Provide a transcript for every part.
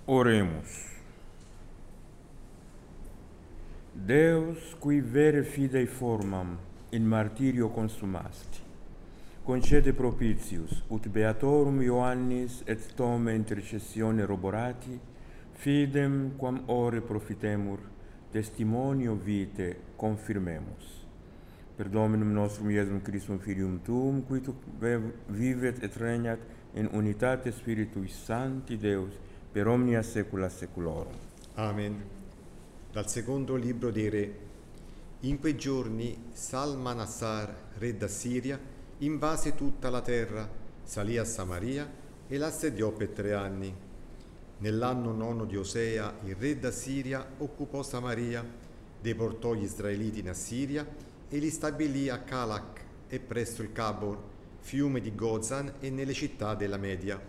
Oremus. Deus, qui vere fidei formam in martirio consumasti, concede propitius, ut beatorum Ioannis et tome intercessione roborati, fidem quam ore profitemur, testimonio vitae confirmemus. Per Dominum nostrum Iesum Christum Filium Tuum, qui tu vivet et regnat in unitate Spiritui Sancti Deus, per omnia saecula saeculorum. Amen. Dal secondo libro dei Re. In quei giorni Salmanassar, re d'Assiria, invase tutta la terra, salì a Samaria e l'assediò per 3 anni. Nell'anno 9 di Osea, il re d'Assiria occupò Samaria, deportò gli israeliti in Assiria e li stabilì a Calach e presso il Cabor, fiume di Gozan, e nelle città della Media.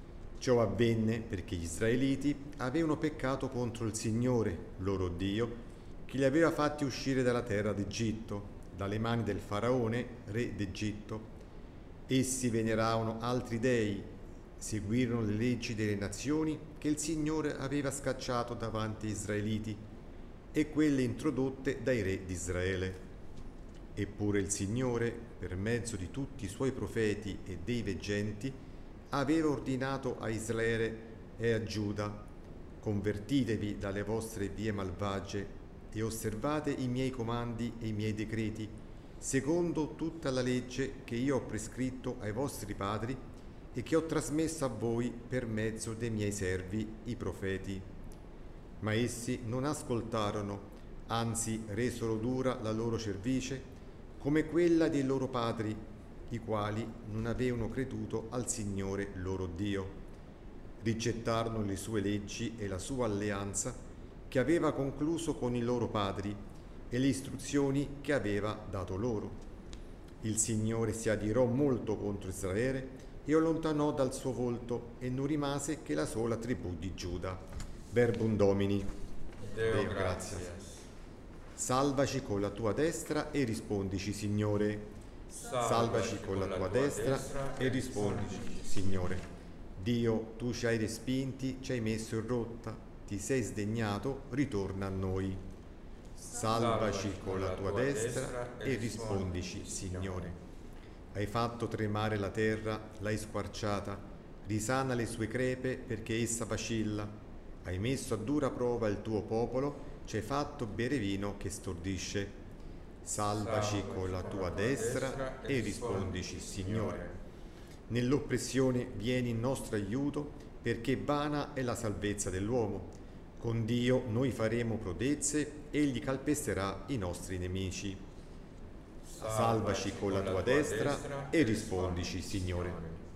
Ciò avvenne perché gli israeliti avevano peccato contro il Signore, loro Dio, che li aveva fatti uscire dalla terra d'Egitto, dalle mani del faraone, re d'Egitto. Essi veneravano altri dei, seguirono le leggi delle nazioni che il Signore aveva scacciato davanti agli israeliti e quelle introdotte dai re d'Israele. Eppure il Signore, per mezzo di tutti i suoi profeti e dei veggenti, aveva ordinato a Israele e a Giuda: convertitevi dalle vostre vie malvagie e osservate i miei comandi e i miei decreti, secondo tutta la legge che io ho prescritto ai vostri padri e che ho trasmesso a voi per mezzo dei miei servi, i profeti. Ma essi non ascoltarono, anzi resero dura la loro cervice, come quella dei loro padri, i quali non avevano creduto al Signore loro Dio. Rigettarono le sue leggi e la sua alleanza che aveva concluso con i loro padri e le istruzioni che aveva dato loro. Il Signore si adirò molto contro Israele e allontanò dal suo volto, e non rimase che la sola tribù di Giuda. Verbum Domini. Deo gratias. Salvaci con la tua destra e rispondici, Signore. Salvaci con la tua destra e rispondici, Signore. Dio, tu ci hai respinti, ci hai messo in rotta, ti sei sdegnato, ritorna a noi. Salvaci con la tua destra e rispondici, Signore. Hai fatto tremare la terra, l'hai squarciata, risana le sue crepe perché essa vacilla. Hai messo a dura prova il tuo popolo, ci hai fatto bere vino che stordisce. Salvaci con la tua destra e rispondici, Signore. Nell'oppressione vieni in nostro aiuto, perché vana è la salvezza dell'uomo. Con Dio noi faremo prodezze, egli calpesterà i nostri nemici. Salvaci con la tua destra e rispondici, Signore.